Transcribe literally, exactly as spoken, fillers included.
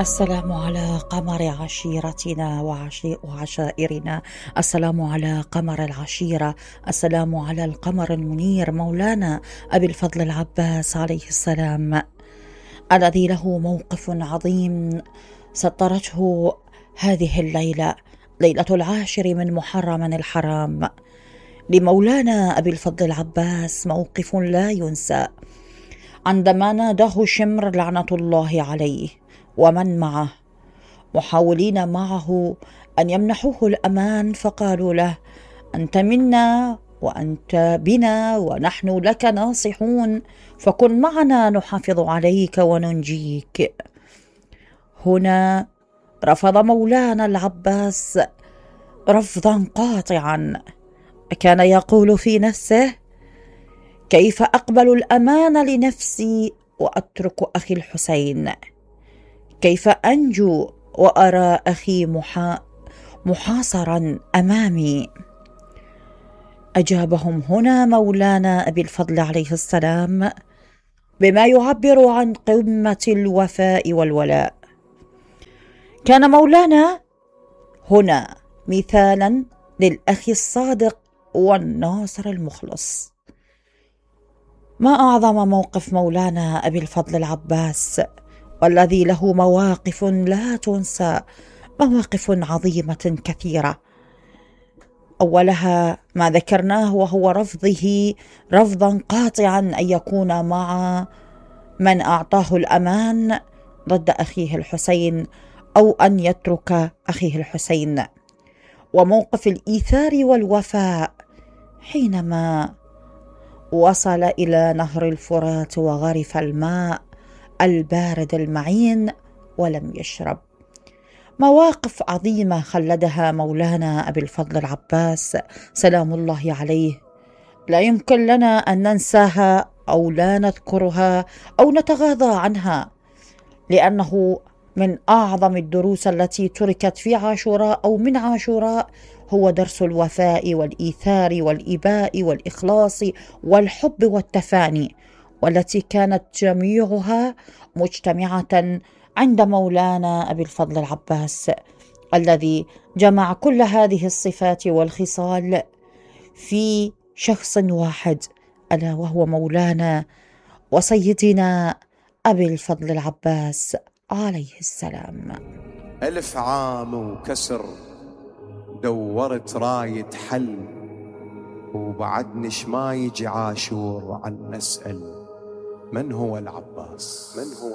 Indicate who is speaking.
Speaker 1: السلام على قمر عشيرتنا وعشي وعشائرنا، السلام على قمر العشيرة، السلام على القمر المنير مولانا أبي الفضل العباس عليه السلام، الذي له موقف عظيم سطرته هذه الليلة، ليلة العاشر من محرم الحرام. لمولانا أبي الفضل العباس موقف لا ينسى عندما ناداه شمر لعنة الله عليه ومن معه محاولين معه أن يمنحوه الأمان، فقالوا له: أنت منا وأنت بنا ونحن لك ناصحون، فكن معنا نحافظ عليك وننجيك. هنا رفض مولانا العباس رفضا قاطعا، كان يقول في نفسه: كيف أقبل الأمان لنفسي وأترك أخي الحسين؟ كيف أنجو وأرى أخي محا... محاصرا أمامي؟ أجابهم هنا مولانا أبي الفضل عليه السلام بما يعبر عن قمة الوفاء والولاء. كان مولانا هنا مثالا للأخ الصادق والناصر المخلص. ما أعظم موقف مولانا أبي الفضل العباس، والذي له مواقف لا تنسى، مواقف عظيمة كثيرة. أولها ما ذكرناه، وهو رفضه رفضا قاطعا أن يكون مع من أعطاه الأمان ضد أخيه الحسين، أو أن يترك أخيه الحسين. وموقف الإيثار والوفاء حينما وصل إلى نهر الفرات وغرف الماء البارد المعين ولم يشرب. مواقف عظيمة خلدها مولانا أبي الفضل العباس سلام الله عليه، لا يمكن لنا أن ننساها أو لا نذكرها أو نتغاضى عنها، لأنه من أعظم الدروس التي تركت في عاشوراء أو من عاشوراء هو درس الوفاء والإيثار والإباء والإخلاص والحب والتفاني، والتي كانت جميعها مجتمعة عند مولانا أبي الفضل العباس، الذي جمع كل هذه الصفات والخصال في شخص واحد، ألا وهو مولانا وسيدنا أبي الفضل العباس عليه السلام.
Speaker 2: ألف عام وكسر دورت راية حل، وبعدنش ما يجي عاشور عن نسأل من هو العباس. من هو